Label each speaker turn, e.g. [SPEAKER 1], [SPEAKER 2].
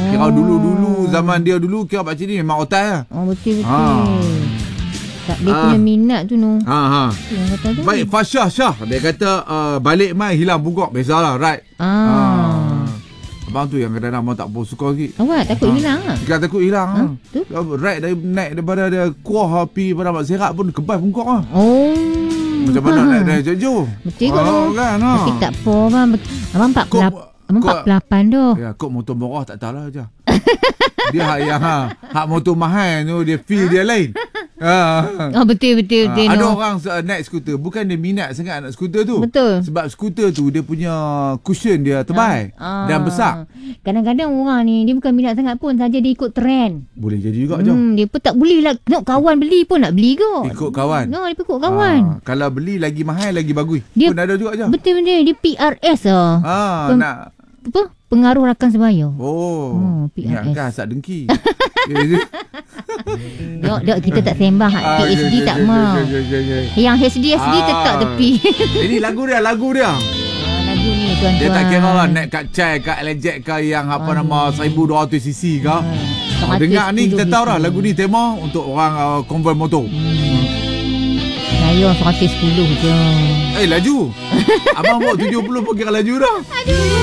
[SPEAKER 1] Kira dulu-dulu zaman dia dulu kira pakcik ni memang otai lah.
[SPEAKER 2] Betul. Tak, dia punya minat tu no.
[SPEAKER 1] Kata baik Fasha Syah dia kata balik mai hilang bungkuk. Biasalah right. Abang tu yang kadang-kadang abang tak suka sikit.
[SPEAKER 2] Awak takut hilang ah?
[SPEAKER 1] Dia takut hilang. Right naik daripada dia kuah api pada Mak Serak pun kebas bungkuk lah. Macam mana naik dari jauh.
[SPEAKER 2] Betul kan. Tapi tak apa bang. Abang 48 tu.
[SPEAKER 1] Ya, kok motor murah tak tahulah je. Dia hak motor mahal tu dia feel dia lain.
[SPEAKER 2] Betul.
[SPEAKER 1] Ada orang naik skuter bukan dia minat sangat nak skuter tu.
[SPEAKER 2] Betul.
[SPEAKER 1] Sebab skuter tu dia punya cushion dia tebal dan besar.
[SPEAKER 2] Kadang-kadang orang ni dia bukan minat sangat pun, saja dia ikut trend.
[SPEAKER 1] Boleh jadi juga je.
[SPEAKER 2] Dia pun tak boleh lah. Nak kawan beli pun nak beli kot.
[SPEAKER 1] Ikut kawan.
[SPEAKER 2] Dia ikut kawan.
[SPEAKER 1] Kalau beli lagi mahal lagi bagus.
[SPEAKER 2] Dia
[SPEAKER 1] pun ada juga je.
[SPEAKER 2] Betul. Dia PRS lah.
[SPEAKER 1] Nak
[SPEAKER 2] apa? Pengaruh rakan sebaya.
[SPEAKER 1] PRS. Ingatkan asap dengki.
[SPEAKER 2] Dok, kita tak sembang PhD tak mau. Yang HD tetap tepi.
[SPEAKER 1] Ini lagu dia.
[SPEAKER 2] Lagu ni tuan-tuan.
[SPEAKER 1] Dia tak kira lah naik kat Chai, kat Lejek ke yang nama 1200cc ke. Dengar ni kita tahu lah lagu ni tema untuk orang konvoi motor.
[SPEAKER 2] Saya 110 je.
[SPEAKER 1] Laju. Abang bawa 70 pun kira laju dah. Aduh.